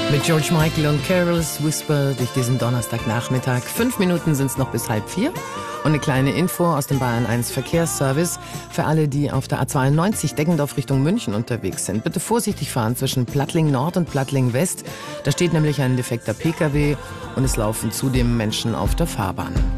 Mit George Michael und Carol's Whisper durch diesen Donnerstagnachmittag. 5 Minuten sind es noch bis 3:30. Und eine kleine Info aus dem Bayern 1 Verkehrsservice für alle, die auf der A92 Deggendorf Richtung München unterwegs sind. Bitte vorsichtig fahren zwischen Plattling Nord und Plattling West. Da steht nämlich ein defekter Pkw und es laufen zudem Menschen auf der Fahrbahn.